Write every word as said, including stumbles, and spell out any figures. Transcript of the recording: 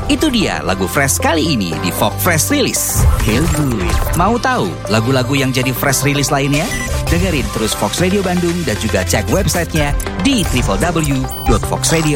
Itu dia lagu Fresh kali ini di Fox Fresh Release. Feel good. Mau tahu lagu-lagu yang jadi Fresh Release lainnya? Dengerin terus Fox Radio Bandung dan juga cek websitenya di w w w dot fox radio